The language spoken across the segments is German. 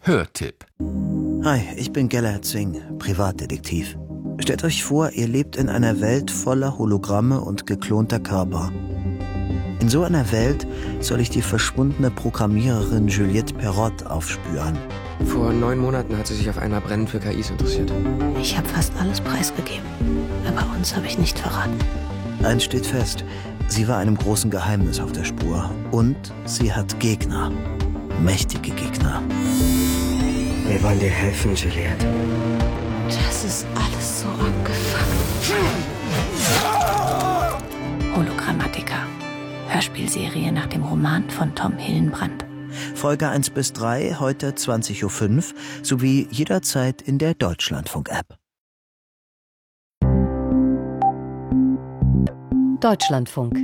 Hörtipp. Hi, ich bin Gellert Zwing, Privatdetektiv. Stellt euch vor, ihr lebt in einer Welt voller Hologramme und geklonter Körper. In so einer Welt soll ich die verschwundene Programmiererin Juliette Perrott aufspüren. Vor 9 Monaten hat sie sich auf einmal brennend für KIs interessiert. Ich habe fast alles preisgegeben, aber uns habe ich nicht verraten. Eins steht fest, sie war einem großen Geheimnis auf der Spur. Und sie hat Gegner. Mächtige Gegner. Wir wollen dir helfen, Juliette. Das ist alles so abgefuckt. Hologrammatica. Hörspielserie nach dem Roman von Tom Hillenbrand. Folge 1-3, heute 20.05 Uhr, sowie jederzeit in der Deutschlandfunk-App. Deutschlandfunk.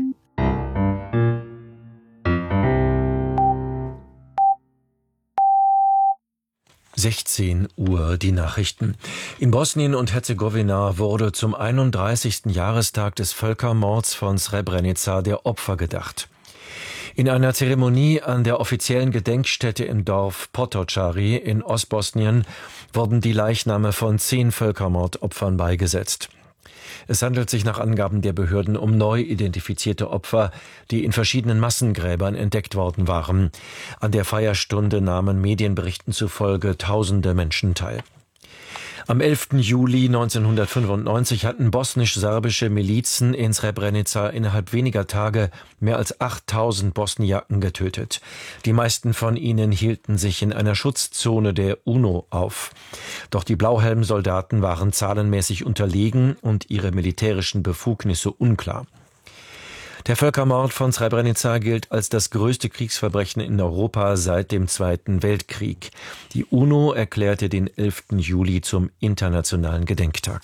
Uhr, die Nachrichten. In Bosnien und Herzegowina wurde zum 31. Jahrestag des Völkermords von Srebrenica der Opfer gedacht. In einer Zeremonie an der offiziellen Gedenkstätte im Dorf Potocari in Ostbosnien wurden die Leichname von 10 Völkermordopfern beigesetzt. Es handelt sich nach Angaben der Behörden um neu identifizierte Opfer, die in verschiedenen Massengräbern entdeckt worden waren. An der Feierstunde nahmen Medienberichten zufolge Tausende Menschen teil. Am 11. Juli 1995 hatten bosnisch-serbische Milizen in Srebrenica innerhalb weniger Tage mehr als 8000 Bosniaken getötet. Die meisten von ihnen hielten sich in einer Schutzzone der UNO auf. Doch die Blauhelmsoldaten waren zahlenmäßig unterlegen und ihre militärischen Befugnisse unklar. Der Völkermord von Srebrenica gilt als das größte Kriegsverbrechen in Europa seit dem Zweiten Weltkrieg. Die UNO erklärte den 11. Juli zum Internationalen Gedenktag.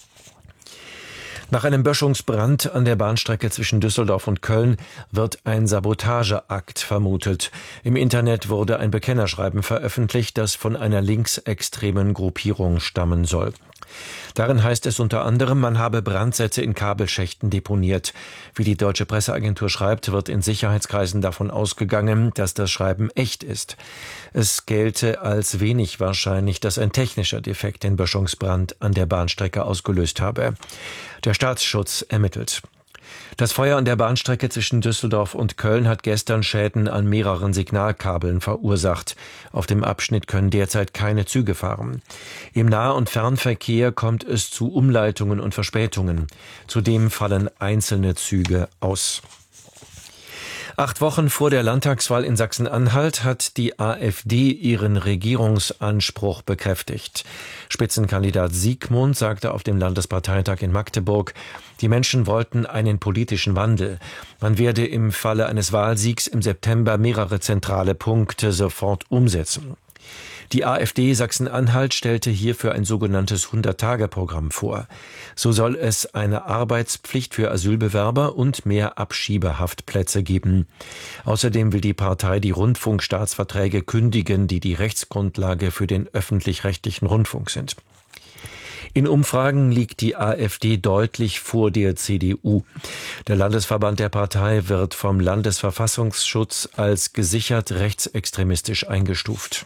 Nach einem Böschungsbrand an der Bahnstrecke zwischen Düsseldorf und Köln wird ein Sabotageakt vermutet. Im Internet wurde ein Bekennerschreiben veröffentlicht, das von einer linksextremen Gruppierung stammen soll. Darin heißt es unter anderem, man habe Brandsätze in Kabelschächten deponiert. Wie die deutsche Presseagentur schreibt, wird in Sicherheitskreisen davon ausgegangen, dass das Schreiben echt ist. Es gelte als wenig wahrscheinlich, dass ein technischer Defekt den Böschungsbrand an der Bahnstrecke ausgelöst habe. Der Staatsschutz ermittelt. Das Feuer an der Bahnstrecke zwischen Düsseldorf und Köln hat gestern Schäden an mehreren Signalkabeln verursacht. Auf dem Abschnitt können derzeit keine Züge fahren. Im Nah- und Fernverkehr kommt es zu Umleitungen und Verspätungen. Zudem fallen einzelne Züge aus. 8 Wochen vor der Landtagswahl in Sachsen-Anhalt hat die AfD ihren Regierungsanspruch bekräftigt. Spitzenkandidat Siegmund sagte auf dem Landesparteitag in Magdeburg, die Menschen wollten einen politischen Wandel. Man werde im Falle eines Wahlsiegs im September mehrere zentrale Punkte sofort umsetzen. Die AfD Sachsen-Anhalt stellte hierfür ein sogenanntes 100-Tage-Programm vor. So soll es eine Arbeitspflicht für Asylbewerber und mehr Abschiebehaftplätze geben. Außerdem will die Partei die Rundfunkstaatsverträge kündigen, die die Rechtsgrundlage für den öffentlich-rechtlichen Rundfunk sind. In Umfragen liegt die AfD deutlich vor der CDU. Der Landesverband der Partei wird vom Landesverfassungsschutz als gesichert rechtsextremistisch eingestuft.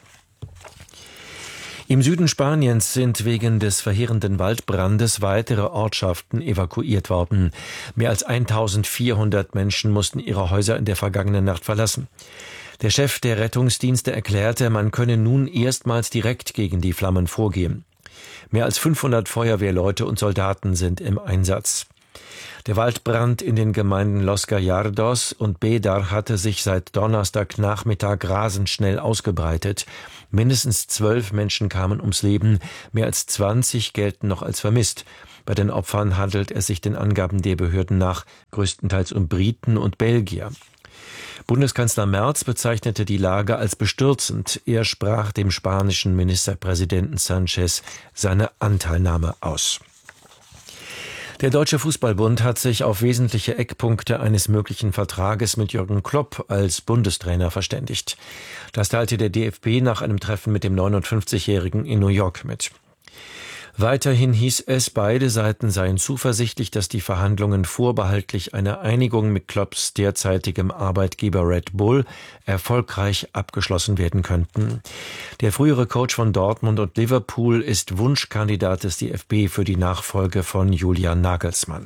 Im Süden Spaniens sind wegen des verheerenden Waldbrandes weitere Ortschaften evakuiert worden. Mehr als 1400 Menschen mussten ihre Häuser in der vergangenen Nacht verlassen. Der Chef der Rettungsdienste erklärte, man könne nun erstmals direkt gegen die Flammen vorgehen. Mehr als 500 Feuerwehrleute und Soldaten sind im Einsatz. Der Waldbrand in den Gemeinden Los Gallardos und Bédar hatte sich seit Donnerstagnachmittag rasend schnell ausgebreitet. Mindestens 12 Menschen kamen ums Leben, mehr als 20 gelten noch als vermisst. Bei den Opfern handelt es sich den Angaben der Behörden nach größtenteils um Briten und Belgier. Bundeskanzler Merz bezeichnete die Lage als bestürzend. Er sprach dem spanischen Ministerpräsidenten Sánchez seine Anteilnahme aus. Der Deutsche Fußballbund hat sich auf wesentliche Eckpunkte eines möglichen Vertrages mit Jürgen Klopp als Bundestrainer verständigt. Das teilte der DFB nach einem Treffen mit dem 59-Jährigen in New York mit. Weiterhin hieß es, beide Seiten seien zuversichtlich, dass die Verhandlungen vorbehaltlich einer Einigung mit Klopps derzeitigem Arbeitgeber Red Bull erfolgreich abgeschlossen werden könnten. Der frühere Coach von Dortmund und Liverpool ist Wunschkandidat des DFB für die Nachfolge von Julian Nagelsmann.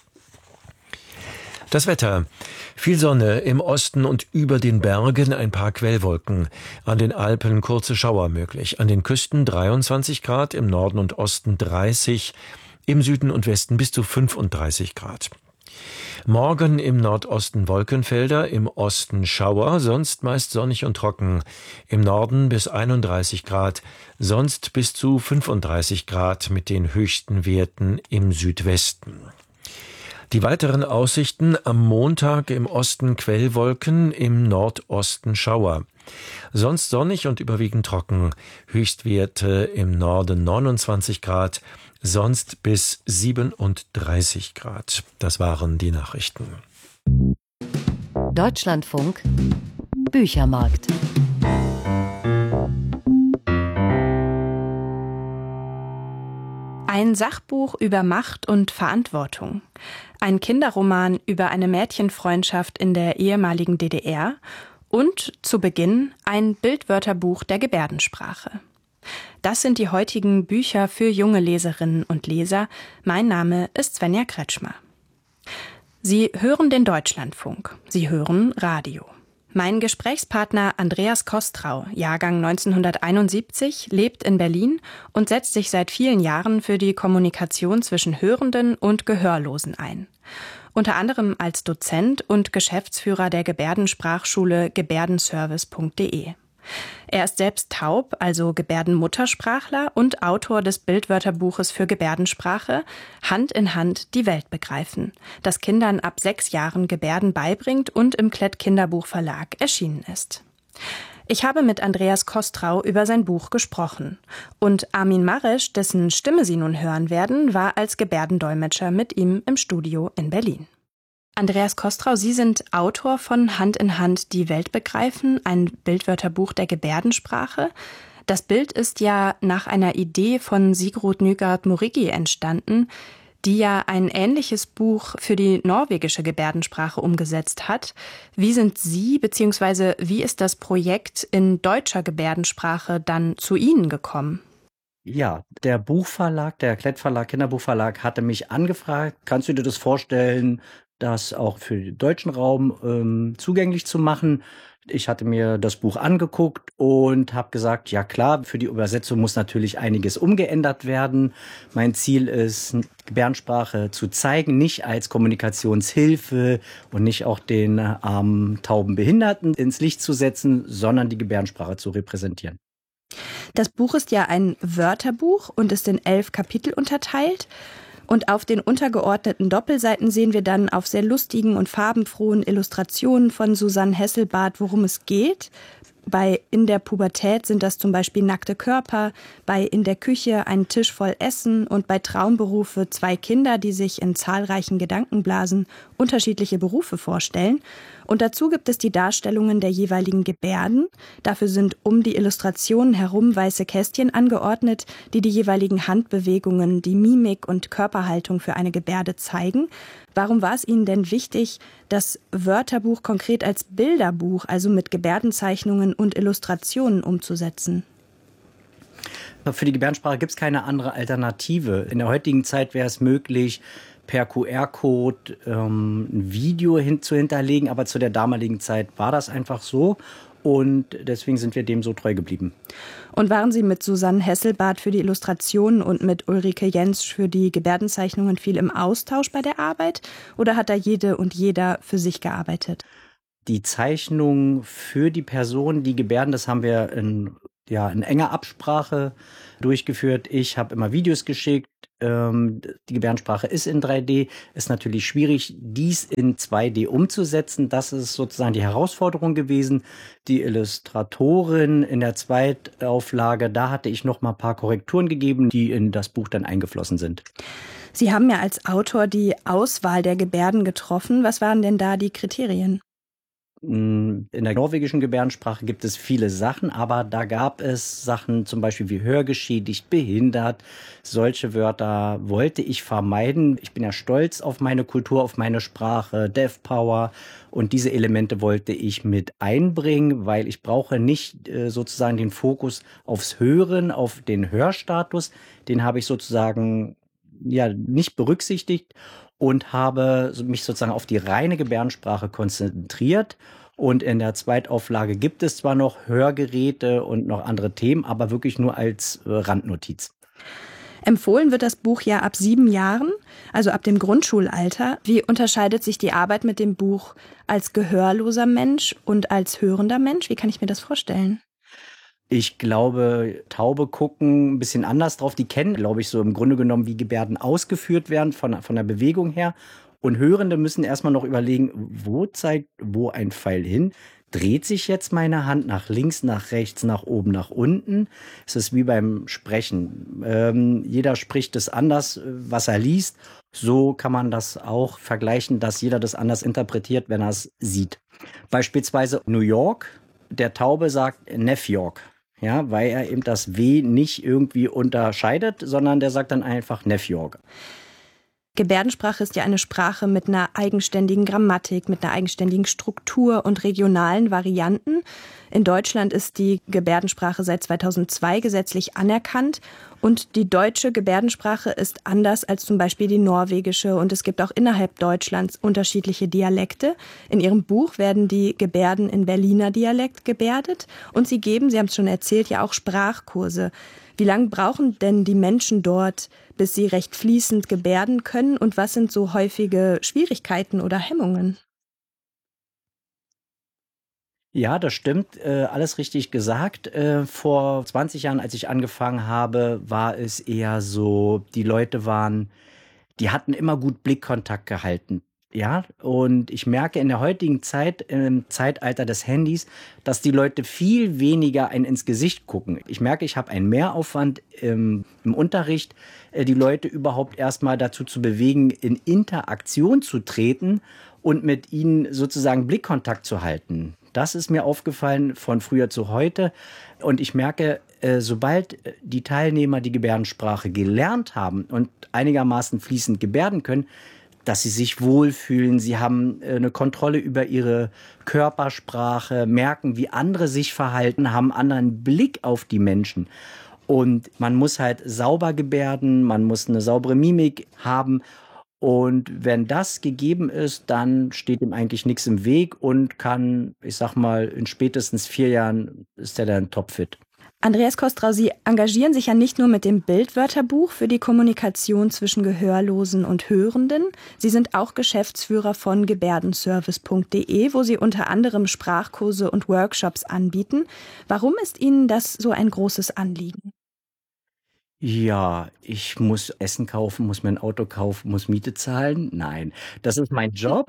Das Wetter. Viel Sonne im Osten und über den Bergen ein paar Quellwolken. An den Alpen kurze Schauer möglich. An den Küsten 23 Grad, im Norden und Osten 30, im Süden und Westen bis zu 35 Grad. Morgen im Nordosten Wolkenfelder, im Osten Schauer, sonst meist sonnig und trocken. Im Norden bis 31 Grad, sonst bis zu 35 Grad mit den höchsten Werten im Südwesten. Die weiteren Aussichten: am Montag im Osten Quellwolken, im Nordosten Schauer. Sonst sonnig und überwiegend trocken. Höchstwerte im Norden 29 Grad, sonst bis 37 Grad. Das waren die Nachrichten. Deutschlandfunk Büchermarkt. Ein Sachbuch über Macht und Verantwortung. Ein Kinderroman über eine Mädchenfreundschaft in der ehemaligen DDR und zu Beginn ein Bildwörterbuch der Gebärdensprache. Das sind die heutigen Bücher für junge Leserinnen und Leser. Mein Name ist Svenja Kretschmer. Sie hören den Deutschlandfunk. Sie hören Radio. Mein Gesprächspartner Andreas Kostrau, Jahrgang 1971, lebt in Berlin und setzt sich seit vielen Jahren für die Kommunikation zwischen Hörenden und Gehörlosen ein. Unter anderem als Dozent und Geschäftsführer der Gebärdensprachschule gebärdenservice.de. Er ist selbst taub, also Gebärdenmuttersprachler, und Autor des Bildwörterbuches für Gebärdensprache Hand in Hand die Welt begreifen, das Kindern ab 6 Jahren Gebärden beibringt und im Klett Kinderbuchverlag erschienen ist. Ich habe mit Andreas Kostrau über sein Buch gesprochen. Und Armin Maresch, dessen Stimme Sie nun hören werden, war als Gebärdendolmetscher mit ihm im Studio in Berlin. Andreas Kostrau, Sie sind Autor von Hand in Hand die Welt begreifen, ein Bildwörterbuch der Gebärdensprache. Das Bild ist ja nach einer Idee von Sigrud Nygaard-Morigi entstanden, die ja ein ähnliches Buch für die norwegische Gebärdensprache umgesetzt hat. Wie sind Sie bzw. wie ist das Projekt in deutscher Gebärdensprache dann zu Ihnen gekommen? Ja, der Buchverlag, der Klettverlag, Kinderbuchverlag, hatte mich angefragt, kannst du dir das vorstellen, das auch für den deutschen Raum zugänglich zu machen. Ich hatte mir das Buch angeguckt und habe gesagt, ja klar, für die Übersetzung muss natürlich einiges umgeändert werden. Mein Ziel ist, Gebärdensprache zu zeigen, nicht als Kommunikationshilfe und nicht auch den armen, tauben Behinderten ins Licht zu setzen, sondern die Gebärdensprache zu repräsentieren. Das Buch ist ja ein Wörterbuch und ist in 11 Kapitel unterteilt. Und auf den untergeordneten Doppelseiten sehen wir dann auf sehr lustigen und farbenfrohen Illustrationen von Susanne Hesselbarth, worum es geht. Bei In der Pubertät sind das zum Beispiel nackte Körper, bei In der Küche ein Tisch voll Essen und bei Traumberufe 2 Kinder, die sich in zahlreichen Gedankenblasen unterschiedliche Berufe vorstellen. Und dazu gibt es die Darstellungen der jeweiligen Gebärden. Dafür sind um die Illustrationen herum weiße Kästchen angeordnet, die die jeweiligen Handbewegungen, die Mimik und Körperhaltung für eine Gebärde zeigen. Warum war es Ihnen denn wichtig, das Wörterbuch konkret als Bilderbuch, also mit Gebärdenzeichnungen und Illustrationen umzusetzen? Für die Gebärdensprache gibt es keine andere Alternative. In der heutigen Zeit wäre es möglich, per QR-Code ein Video zu hinterlegen, aber zu der damaligen Zeit war das einfach so und deswegen sind wir dem so treu geblieben. Und waren Sie mit Susanne Hesselbarth für die Illustrationen und mit Ulrike Jentsch für die Gebärdenzeichnungen viel im Austausch bei der Arbeit oder hat da jede und jeder für sich gearbeitet? Die Zeichnung für die Person, die Gebärden, das haben wir in enger Absprache durchgeführt. Ich habe immer Videos geschickt. Die Gebärdensprache ist in 3D. Ist natürlich schwierig, dies in 2D umzusetzen. Das ist sozusagen die Herausforderung gewesen. Die Illustratorin in der Zweitauflage, da hatte ich noch mal ein paar Korrekturen gegeben, die in das Buch dann eingeflossen sind. Sie haben ja als Autor die Auswahl der Gebärden getroffen. Was waren denn da die Kriterien? In der norwegischen Gebärdensprache gibt es viele Sachen, aber da gab es Sachen zum Beispiel wie hörgeschädigt, behindert. Solche Wörter wollte ich vermeiden. Ich bin ja stolz auf meine Kultur, auf meine Sprache, Deaf Power. Und diese Elemente wollte ich mit einbringen, weil ich brauche nicht sozusagen den Fokus aufs Hören, auf den Hörstatus. Den habe ich sozusagen ja nicht berücksichtigt und habe mich sozusagen auf die reine Gebärdensprache konzentriert. Und in der Zweitauflage gibt es zwar noch Hörgeräte und noch andere Themen, aber wirklich nur als Randnotiz. Empfohlen wird das Buch ja ab 7 Jahren, also ab dem Grundschulalter. Wie unterscheidet sich die Arbeit mit dem Buch als gehörloser Mensch und als hörender Mensch? Wie kann ich mir das vorstellen? Ich glaube, Taube gucken ein bisschen anders drauf. Die kennen, glaube ich, so im Grunde genommen, wie Gebärden ausgeführt werden von der Bewegung her. Und Hörende müssen erstmal noch überlegen, wo zeigt wo ein Pfeil hin? Dreht sich jetzt meine Hand nach links, nach rechts, nach oben, nach unten? Es ist wie beim Sprechen. Jeder spricht es anders, was er liest. So kann man das auch vergleichen, dass jeder das anders interpretiert, wenn er es sieht. Beispielsweise New York, der Taube sagt Neff York. Ja, weil er eben das W nicht irgendwie unterscheidet, sondern der sagt dann einfach Neff York. Gebärdensprache ist ja eine Sprache mit einer eigenständigen Grammatik, mit einer eigenständigen Struktur und regionalen Varianten. In Deutschland ist die Gebärdensprache seit 2002 gesetzlich anerkannt und die deutsche Gebärdensprache ist anders als zum Beispiel die norwegische und es gibt auch innerhalb Deutschlands unterschiedliche Dialekte. In Ihrem Buch werden die Gebärden in Berliner Dialekt gebärdet und Sie geben, Sie haben es schon erzählt, ja auch Sprachkurse. Wie lange brauchen denn die Menschen dort, bis sie recht fließend gebärden können? Und was sind so häufige Schwierigkeiten oder Hemmungen? Ja, das stimmt. Alles richtig gesagt. Vor 20 Jahren, als ich angefangen habe, war es eher so, die hatten immer gut Blickkontakt gehalten. Ja, und ich merke in der heutigen Zeit, im Zeitalter des Handys, dass die Leute viel weniger einen ins Gesicht gucken. Ich merke, ich habe einen Mehraufwand im Unterricht, die Leute überhaupt erstmal dazu zu bewegen, in Interaktion zu treten und mit ihnen sozusagen Blickkontakt zu halten. Das ist mir aufgefallen von früher zu heute. Und ich merke, sobald die Teilnehmer die Gebärdensprache gelernt haben und einigermaßen fließend gebärden können, dass sie sich wohlfühlen, sie haben eine Kontrolle über ihre Körpersprache, merken, wie andere sich verhalten, haben einen anderen Blick auf die Menschen. Und man muss halt sauber gebärden, man muss eine saubere Mimik haben. Und wenn das gegeben ist, dann steht ihm eigentlich nichts im Weg und kann, ich sag mal, in spätestens 4 Jahren ist er dann topfit. Andreas Kostrau, Sie engagieren sich ja nicht nur mit dem Bildwörterbuch für die Kommunikation zwischen Gehörlosen und Hörenden. Sie sind auch Geschäftsführer von gebärdenservice.de, wo Sie unter anderem Sprachkurse und Workshops anbieten. Warum ist Ihnen das so ein großes Anliegen? Ja, ich muss Essen kaufen, muss mir ein Auto kaufen, muss Miete zahlen. Nein, das ist mein Job.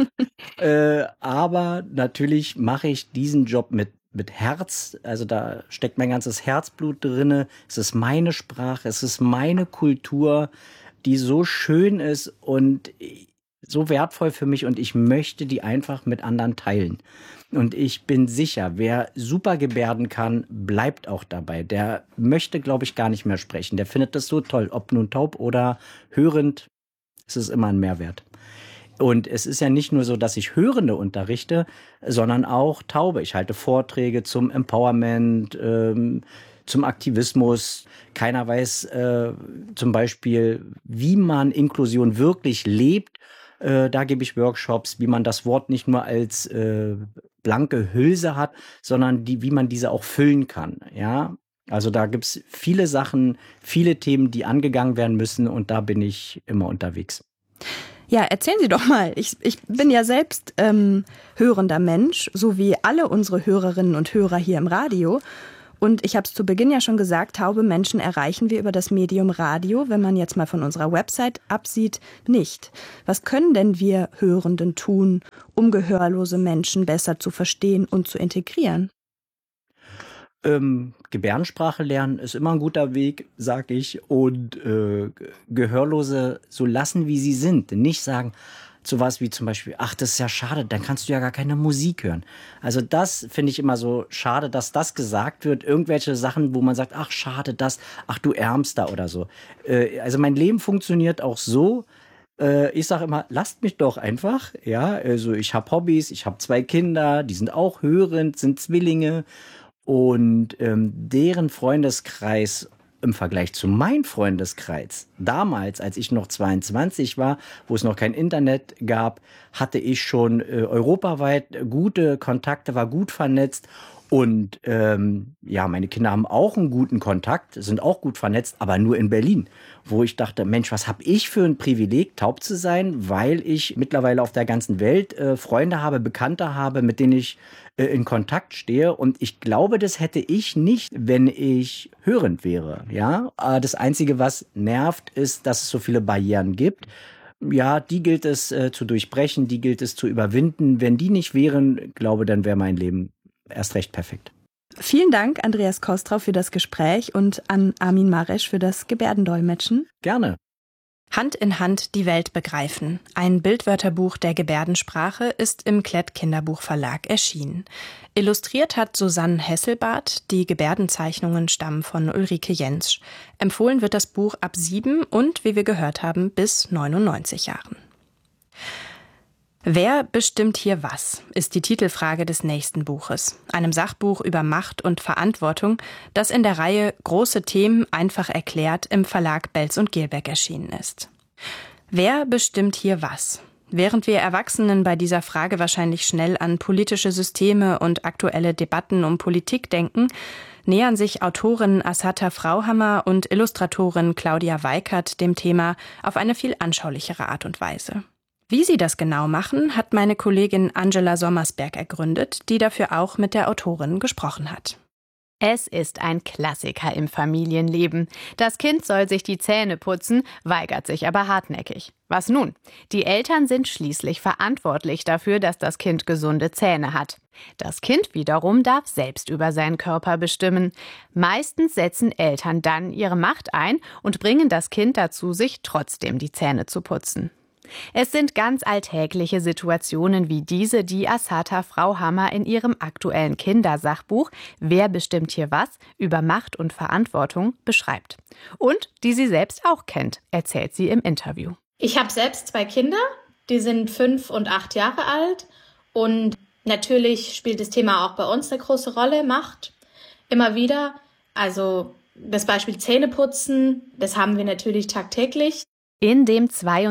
Aber natürlich mache ich diesen Job mit Herz, also da steckt mein ganzes Herzblut drinne. Es ist meine Sprache, es ist meine Kultur, die so schön ist und so wertvoll für mich und ich möchte die einfach mit anderen teilen. Und ich bin sicher, wer super gebärden kann, bleibt auch dabei. Der möchte, glaube ich, gar nicht mehr sprechen. Der findet das so toll, ob nun taub oder hörend, es ist immer ein Mehrwert. Und es ist ja nicht nur so, dass ich Hörende unterrichte, sondern auch Taube. Ich halte Vorträge zum Empowerment, zum Aktivismus. Keiner weiß zum Beispiel, wie man Inklusion wirklich lebt. Da gebe ich Workshops, wie man das Wort nicht nur als blanke Hülse hat, sondern wie man diese auch füllen kann. Ja, also da gibt's viele Sachen, viele Themen, die angegangen werden müssen und da bin ich immer unterwegs. Ja, erzählen Sie doch mal. Ich bin ja selbst hörender Mensch, so wie alle unsere Hörerinnen und Hörer hier im Radio. Und ich habe es zu Beginn ja schon gesagt, taube Menschen erreichen wir über das Medium Radio, wenn man jetzt mal von unserer Website absieht, nicht. Was können denn wir Hörenden tun, um gehörlose Menschen besser zu verstehen und zu integrieren? Gebärdensprache lernen ist immer ein guter Weg, sag ich. Und Gehörlose so lassen, wie sie sind. Nicht sagen, sowas wie zum Beispiel, ach, das ist ja schade, dann kannst du ja gar keine Musik hören. Also das finde ich immer so schade, dass das gesagt wird. Irgendwelche Sachen, wo man sagt, ach, schade, das, ach, du Ärmster oder so. Also mein Leben funktioniert auch so. Ich sage immer, lasst mich doch einfach. Ja, also ich habe Hobbys, ich habe 2 Kinder, die sind auch hörend, sind Zwillinge. Und deren Freundeskreis im Vergleich zu meinem Freundeskreis, damals, als ich noch 22 war, wo es noch kein Internet gab, hatte ich schon europaweit gute Kontakte, war gut vernetzt. Und meine Kinder haben auch einen guten Kontakt, sind auch gut vernetzt, aber nur in Berlin. Wo ich dachte, Mensch, was habe ich für ein Privileg, taub zu sein, weil ich mittlerweile auf der ganzen Welt Freunde habe, Bekannte habe, mit denen ich in Kontakt stehe. Und ich glaube, das hätte ich nicht, wenn ich hörend wäre. Ja? Das Einzige, was nervt, ist, dass es so viele Barrieren gibt. Ja, die gilt es zu durchbrechen, die gilt es zu überwinden. Wenn die nicht wären, glaube, dann wäre mein Leben erst recht perfekt. Vielen Dank, Andreas Kostrau, für das Gespräch und an Armin Maresch für das Gebärdendolmetschen. Gerne. Hand in Hand die Welt begreifen. Ein Bildwörterbuch der Gebärdensprache ist im Klett Kinderbuchverlag erschienen. Illustriert hat Susanne Hesselbarth. Die Gebärdenzeichnungen stammen von Ulrike Jentsch. Empfohlen wird das Buch ab 7 und, wie wir gehört haben, bis 99 Jahren. Wer bestimmt hier was, ist die Titelfrage des nächsten Buches, einem Sachbuch über Macht und Verantwortung, das in der Reihe Große Themen einfach erklärt im Verlag Belz und Gelbeck erschienen ist. Wer bestimmt hier was? Während wir Erwachsenen bei dieser Frage wahrscheinlich schnell an politische Systeme und aktuelle Debatten um Politik denken, nähern sich Autorin Assata Frauhammer und Illustratorin Claudia Weikert dem Thema auf eine viel anschaulichere Art und Weise. Wie sie das genau machen, hat meine Kollegin Angela Sommersberg ergründet, die dafür auch mit der Autorin gesprochen hat. Es ist ein Klassiker im Familienleben. Das Kind soll sich die Zähne putzen, weigert sich aber hartnäckig. Was nun? Die Eltern sind schließlich verantwortlich dafür, dass das Kind gesunde Zähne hat. Das Kind wiederum darf selbst über seinen Körper bestimmen. Meistens setzen Eltern dann ihre Macht ein und bringen das Kind dazu, sich trotzdem die Zähne zu putzen. Es sind ganz alltägliche Situationen wie diese, die Assata Frauhammer in ihrem aktuellen Kindersachbuch »Wer bestimmt hier was?« über Macht und Verantwortung beschreibt. Und die sie selbst auch kennt, erzählt sie im Interview. Ich habe selbst 2 Kinder, die sind 5 und 8 Jahre alt. Und natürlich spielt das Thema auch bei uns eine große Rolle, Macht, immer wieder. Also das Beispiel Zähneputzen, das haben wir natürlich tagtäglich. In dem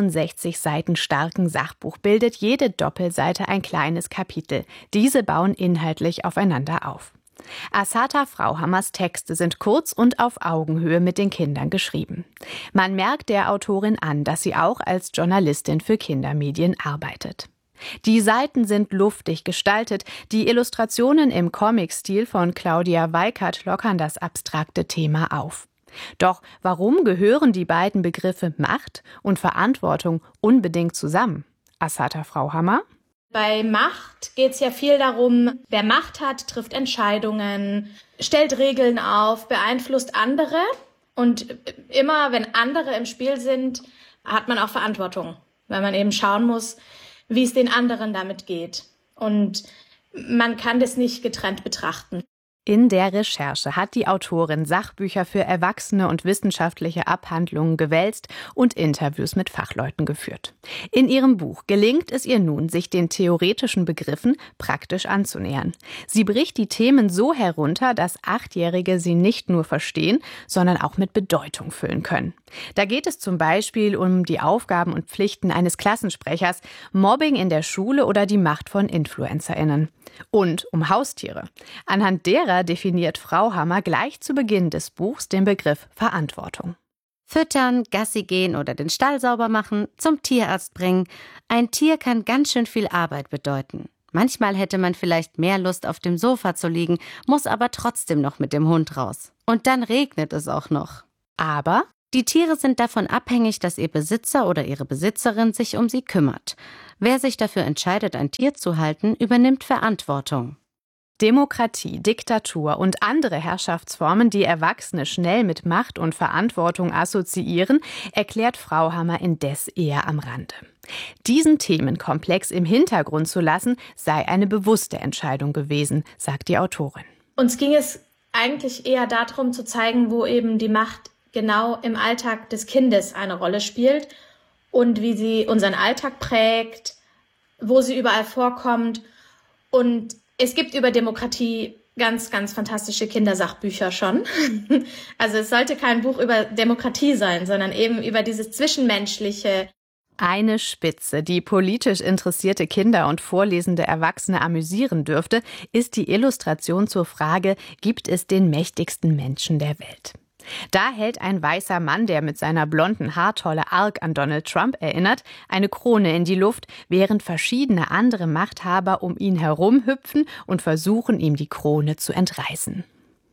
62 Seiten starken Sachbuch bildet jede Doppelseite ein kleines Kapitel. Diese bauen inhaltlich aufeinander auf. Assata Frauhammers Texte sind kurz und auf Augenhöhe mit den Kindern geschrieben. Man merkt der Autorin an, dass sie auch als Journalistin für Kindermedien arbeitet. Die Seiten sind luftig gestaltet, die Illustrationen im Comic-Stil von Claudia Weikert lockern das abstrakte Thema auf. Doch warum gehören die beiden Begriffe Macht und Verantwortung unbedingt zusammen? Assata Frauhammer? Bei Macht geht es ja viel darum, wer Macht hat, trifft Entscheidungen, stellt Regeln auf, beeinflusst andere. Und immer, wenn andere im Spiel sind, hat man auch Verantwortung, weil man eben schauen muss, wie es den anderen damit geht. Und man kann das nicht getrennt betrachten. In der Recherche hat die Autorin Sachbücher für Erwachsene und wissenschaftliche Abhandlungen gewälzt und Interviews mit Fachleuten geführt. In ihrem Buch gelingt es ihr nun, sich den theoretischen Begriffen praktisch anzunähern. Sie bricht die Themen so herunter, dass 8-Jährige sie nicht nur verstehen, sondern auch mit Bedeutung füllen können. Da geht es zum Beispiel um die Aufgaben und Pflichten eines Klassensprechers, Mobbing in der Schule oder die Macht von InfluencerInnen. Und um Haustiere. Anhand derer definiert Frauhammer gleich zu Beginn des Buchs den Begriff Verantwortung. Füttern, Gassi gehen oder den Stall sauber machen, zum Tierarzt bringen. Ein Tier kann ganz schön viel Arbeit bedeuten. Manchmal hätte man vielleicht mehr Lust, auf dem Sofa zu liegen, muss aber trotzdem noch mit dem Hund raus. Und dann regnet es auch noch. Aber die Tiere sind davon abhängig, dass ihr Besitzer oder ihre Besitzerin sich um sie kümmert. Wer sich dafür entscheidet, ein Tier zu halten, übernimmt Verantwortung. Demokratie, Diktatur und andere Herrschaftsformen, die Erwachsene schnell mit Macht und Verantwortung assoziieren, erklärt Frauhammer indes eher am Rande. Diesen Themenkomplex im Hintergrund zu lassen, sei eine bewusste Entscheidung gewesen, sagt die Autorin. Uns ging es eigentlich eher darum zu zeigen, wo eben die Macht genau im Alltag des Kindes eine Rolle spielt und wie sie unseren Alltag prägt, wo sie überall vorkommt. Und es gibt über Demokratie ganz, ganz fantastische Kindersachbücher schon. Also es sollte kein Buch über Demokratie sein, sondern eben über dieses Zwischenmenschliche. Eine Spitze, die politisch interessierte Kinder und vorlesende Erwachsene amüsieren dürfte, ist die Illustration zur Frage, gibt es den mächtigsten Menschen der Welt? Da hält ein weißer Mann, der mit seiner blonden Haartolle arg an Donald Trump erinnert, eine Krone in die Luft, während verschiedene andere Machthaber um ihn herum hüpfen und versuchen, ihm die Krone zu entreißen.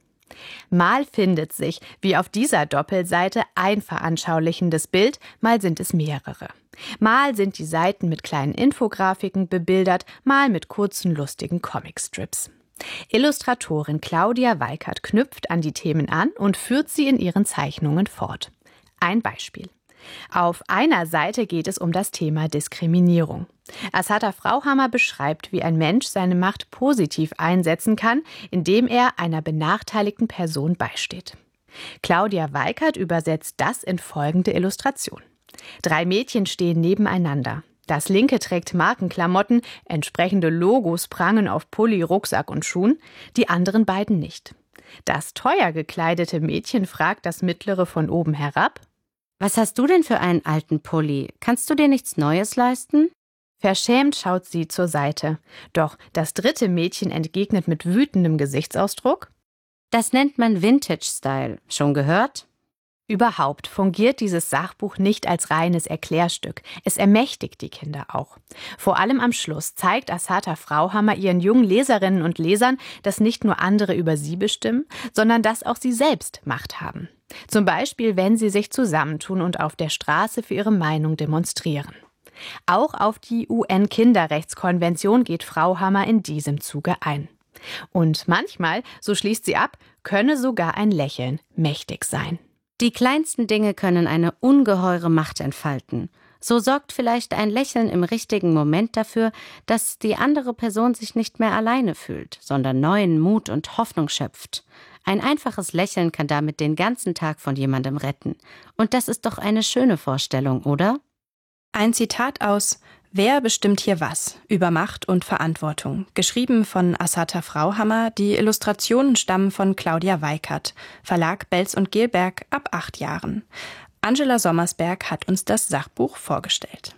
Mal findet sich, wie auf dieser Doppelseite, ein veranschaulichendes Bild, mal sind es mehrere. Mal sind die Seiten mit kleinen Infografiken bebildert, mal mit kurzen, lustigen Comicstrips. Illustratorin Claudia Weikert knüpft an die Themen an und führt sie in ihren Zeichnungen fort. Ein Beispiel. Auf einer Seite geht es um das Thema Diskriminierung. Assata Frauhammer beschreibt, wie ein Mensch seine Macht positiv einsetzen kann, indem er einer benachteiligten Person beisteht. Claudia Weikert übersetzt das in folgende Illustration. 3 Mädchen stehen nebeneinander. Das linke trägt Markenklamotten, entsprechende Logos prangen auf Pulli, Rucksack und Schuhen, die anderen beiden nicht. Das teuer gekleidete Mädchen fragt das mittlere von oben herab: Was hast du denn für einen alten Pulli? Kannst du dir nichts Neues leisten? Verschämt schaut sie zur Seite. Doch das dritte Mädchen entgegnet mit wütendem Gesichtsausdruck: Das nennt man Vintage-Style. Schon gehört? Überhaupt fungiert dieses Sachbuch nicht als reines Erklärstück. Es ermächtigt die Kinder auch. Vor allem am Schluss zeigt Assata Frauhammer ihren jungen Leserinnen und Lesern, dass nicht nur andere über sie bestimmen, sondern dass auch sie selbst Macht haben. Zum Beispiel, wenn sie sich zusammentun und auf der Straße für ihre Meinung demonstrieren. Auch auf die UN-Kinderrechtskonvention geht Frauhammer in diesem Zuge ein. Und manchmal, so schließt sie ab, könne sogar ein Lächeln mächtig sein. Die kleinsten Dinge können eine ungeheure Macht entfalten. So sorgt vielleicht ein Lächeln im richtigen Moment dafür, dass die andere Person sich nicht mehr alleine fühlt, sondern neuen Mut und Hoffnung schöpft. Ein einfaches Lächeln kann damit den ganzen Tag von jemandem retten. Und das ist doch eine schöne Vorstellung, oder? Ein Zitat aus Wer bestimmt hier was? Über Macht und Verantwortung. Geschrieben von Assata Frauhammer. Die Illustrationen stammen von Claudia Weikert. Verlag Belz und Gelberg ab 8 Jahren. Angela Sommersberg hat uns das Sachbuch vorgestellt.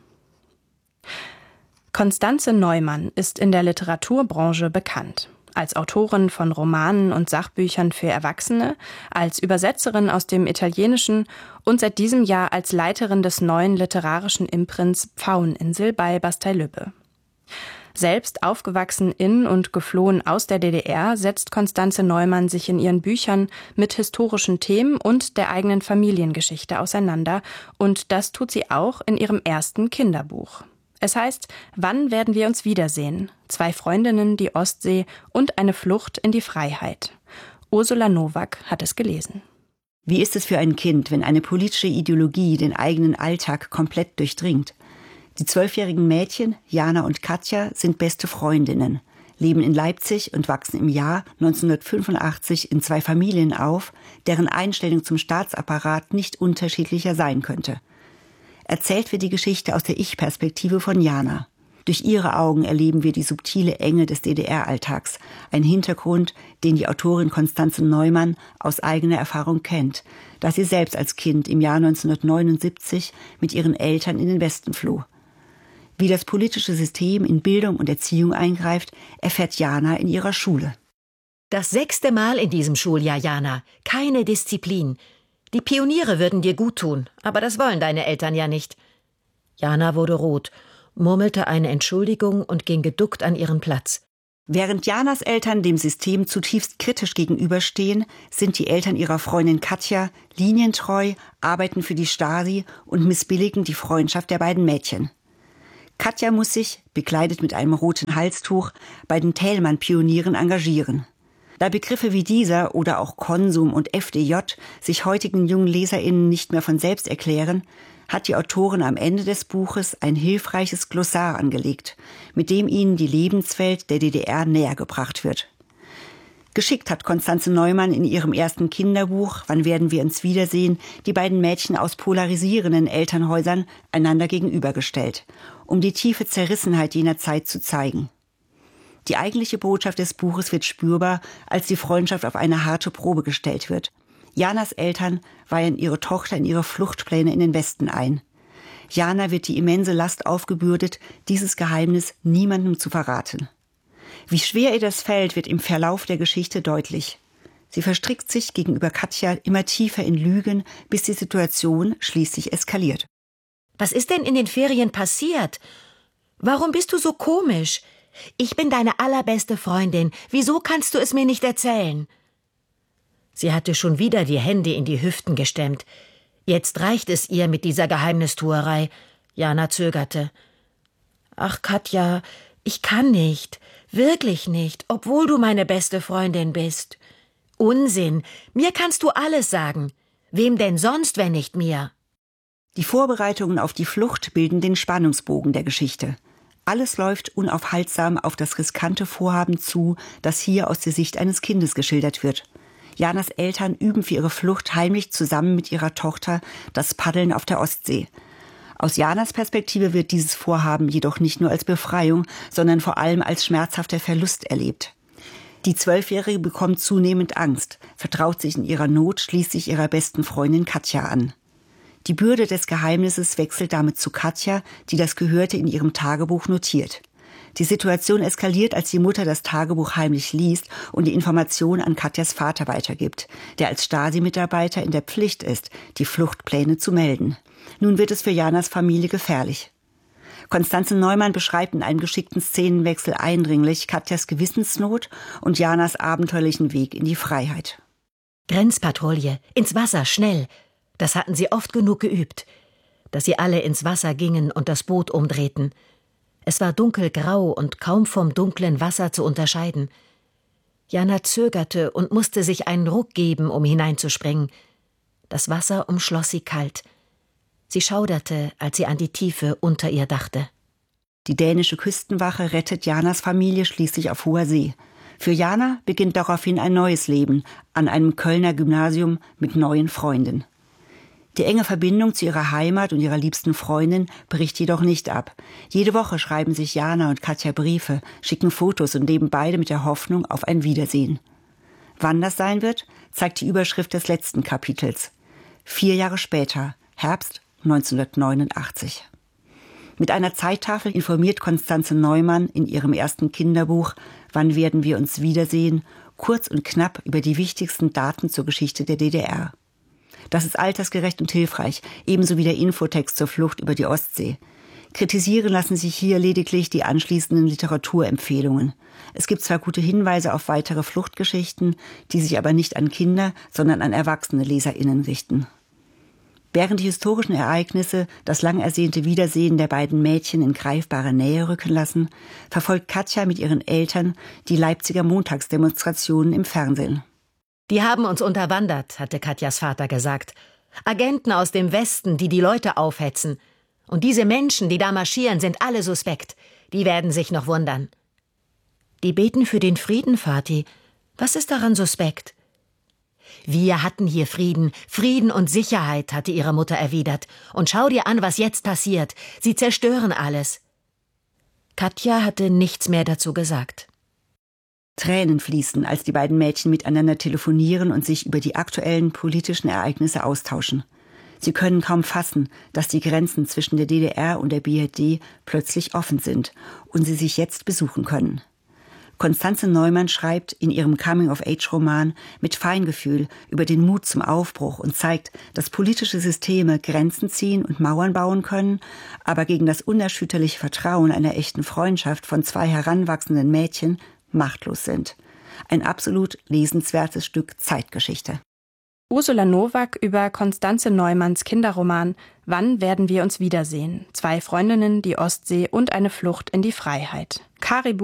Constanze Neumann ist in der Literaturbranche bekannt. Als Autorin von Romanen und Sachbüchern für Erwachsene, als Übersetzerin aus dem Italienischen und seit diesem Jahr als Leiterin des neuen literarischen Imprints Pfaueninsel bei Bastei-Lübbe. Selbst aufgewachsen in und geflohen aus der DDR, setzt Constanze Neumann sich in ihren Büchern mit historischen Themen und der eigenen Familiengeschichte auseinander, und das tut sie auch in ihrem ersten Kinderbuch. Es heißt, wann werden wir uns wiedersehen? 2 Freundinnen, die Ostsee und eine Flucht in die Freiheit. Ursula Nowak hat es gelesen. Wie ist es für ein Kind, wenn eine politische Ideologie den eigenen Alltag komplett durchdringt? Die 12-jährigen Mädchen, Jana und Katja, sind beste Freundinnen, leben in Leipzig und wachsen im Jahr 1985 in 2 Familien auf, deren Einstellung zum Staatsapparat nicht unterschiedlicher sein könnte. Erzählt wird die Geschichte aus der Ich-Perspektive von Jana. Durch ihre Augen erleben wir die subtile Enge des DDR-Alltags, ein Hintergrund, den die Autorin Constanze Neumann aus eigener Erfahrung kennt, da sie selbst als Kind im Jahr 1979 mit ihren Eltern in den Westen floh. Wie das politische System in Bildung und Erziehung eingreift, erfährt Jana in ihrer Schule. Das 6. Mal in diesem Schuljahr, Jana. Keine Disziplin. Die Pioniere würden dir gut tun, aber das wollen deine Eltern ja nicht. Jana wurde rot, murmelte eine Entschuldigung und ging geduckt an ihren Platz. Während Janas Eltern dem System zutiefst kritisch gegenüberstehen, sind die Eltern ihrer Freundin Katja linientreu, arbeiten für die Stasi und missbilligen die Freundschaft der beiden Mädchen. Katja muss sich, bekleidet mit einem roten Halstuch, bei den Thälmann-Pionieren engagieren. Da Begriffe wie dieser oder auch Konsum und FDJ sich heutigen jungen LeserInnen nicht mehr von selbst erklären, hat die Autorin am Ende des Buches ein hilfreiches Glossar angelegt, mit dem ihnen die Lebenswelt der DDR näher gebracht wird. Geschickt hat Constanze Neumann in ihrem ersten Kinderbuch »Wann werden wir uns wiedersehen« die beiden Mädchen aus polarisierenden Elternhäusern einander gegenübergestellt, um die tiefe Zerrissenheit jener Zeit zu zeigen. Die eigentliche Botschaft des Buches wird spürbar, als die Freundschaft auf eine harte Probe gestellt wird. Janas Eltern weihen ihre Tochter in ihre Fluchtpläne in den Westen ein. Jana wird die immense Last aufgebürdet, dieses Geheimnis niemandem zu verraten. Wie schwer ihr das fällt, wird im Verlauf der Geschichte deutlich. Sie verstrickt sich gegenüber Katja immer tiefer in Lügen, bis die Situation schließlich eskaliert. Was ist denn in den Ferien passiert? Warum bist du so komisch? Ich bin deine allerbeste Freundin. Wieso kannst du es mir nicht erzählen? Sie hatte schon wieder die Hände in die Hüften gestemmt. Jetzt reicht es ihr mit dieser Geheimnistuerei. Jana zögerte. Ach, Katja, ich kann nicht. Wirklich nicht, obwohl du meine beste Freundin bist. Unsinn. Mir kannst du alles sagen. Wem denn sonst, wenn nicht mir? Die Vorbereitungen auf die Flucht bilden den Spannungsbogen der Geschichte. Alles läuft unaufhaltsam auf das riskante Vorhaben zu, das hier aus der Sicht eines Kindes geschildert wird. Janas Eltern üben für ihre Flucht heimlich zusammen mit ihrer Tochter das Paddeln auf der Ostsee. Aus Janas Perspektive wird dieses Vorhaben jedoch nicht nur als Befreiung, sondern vor allem als schmerzhafter Verlust erlebt. Die 12-Jährige bekommt zunehmend Angst, vertraut sich in ihrer Not schließlich ihrer besten Freundin Katja an. Die Bürde des Geheimnisses wechselt damit zu Katja, die das Gehörte in ihrem Tagebuch notiert. Die Situation eskaliert, als die Mutter das Tagebuch heimlich liest und die Information an Katjas Vater weitergibt, der als Stasi-Mitarbeiter in der Pflicht ist, die Fluchtpläne zu melden. Nun wird es für Janas Familie gefährlich. Constanze Neumann beschreibt in einem geschickten Szenenwechsel eindringlich Katjas Gewissensnot und Janas abenteuerlichen Weg in die Freiheit. Grenzpatrouille, ins Wasser, schnell! Das hatten sie oft genug geübt. Dass sie alle ins Wasser gingen und das Boot umdrehten. Es war dunkelgrau und kaum vom dunklen Wasser zu unterscheiden. Jana zögerte und musste sich einen Ruck geben, um hineinzuspringen. Das Wasser umschloss sie kalt. Sie schauderte, als sie an die Tiefe unter ihr dachte. Die dänische Küstenwache rettet Janas Familie schließlich auf hoher See. Für Jana beginnt daraufhin ein neues Leben an einem Kölner Gymnasium mit neuen Freunden. Die enge Verbindung zu ihrer Heimat und ihrer liebsten Freundin bricht jedoch nicht ab. Jede Woche schreiben sich Jana und Katja Briefe, schicken Fotos und leben beide mit der Hoffnung auf ein Wiedersehen. Wann das sein wird, zeigt die Überschrift des letzten Kapitels. 4 Jahre später, Herbst 1989. Mit einer Zeittafel informiert Constanze Neumann in ihrem ersten Kinderbuch »Wann werden wir uns wiedersehen?« kurz und knapp über die wichtigsten Daten zur Geschichte der DDR. Das ist altersgerecht und hilfreich, ebenso wie der Infotext zur Flucht über die Ostsee. Kritisieren lassen sich hier lediglich die anschließenden Literaturempfehlungen. Es gibt zwar gute Hinweise auf weitere Fluchtgeschichten, die sich aber nicht an Kinder, sondern an erwachsene LeserInnen richten. Während die historischen Ereignisse das lang ersehnte Wiedersehen der beiden Mädchen in greifbare Nähe rücken lassen, verfolgt Katja mit ihren Eltern die Leipziger Montagsdemonstrationen im Fernsehen. Die haben uns unterwandert, hatte Katjas Vater gesagt. Agenten aus dem Westen, die die Leute aufhetzen. Und diese Menschen, die da marschieren, sind alle suspekt. Die werden sich noch wundern. Die beten für den Frieden, Vati. Was ist daran suspekt? Wir hatten hier Frieden. Frieden und Sicherheit, hatte ihre Mutter erwidert. Und schau dir an, was jetzt passiert. Sie zerstören alles. Katja hatte nichts mehr dazu gesagt. Tränen fließen, als die beiden Mädchen miteinander telefonieren und sich über die aktuellen politischen Ereignisse austauschen. Sie können kaum fassen, dass die Grenzen zwischen der DDR und der BRD plötzlich offen sind und sie sich jetzt besuchen können. Constanze Neumann schreibt in ihrem Coming-of-Age-Roman mit Feingefühl über den Mut zum Aufbruch und zeigt, dass politische Systeme Grenzen ziehen und Mauern bauen können, aber gegen das unerschütterliche Vertrauen einer echten Freundschaft von 2 heranwachsenden Mädchen machtlos sind. Ein absolut lesenswertes Stück Zeitgeschichte. Ursula Nowak über Constanze Neumanns Kinderroman »Wann werden wir uns wiedersehen?« 2 Freundinnen, die Ostsee und eine Flucht in die Freiheit. Caribou